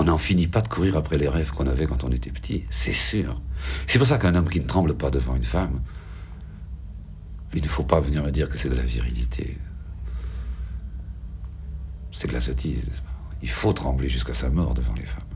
On n'en finit pas de courir après les rêves qu'on avait quand on était petit, c'est sûr. C'est pour ça qu'un homme qui ne tremble pas devant une femme, il ne faut pas venir me dire que c'est de la virilité. C'est de la sottise, n'est-ce pas? Il faut trembler jusqu'à sa mort devant les femmes.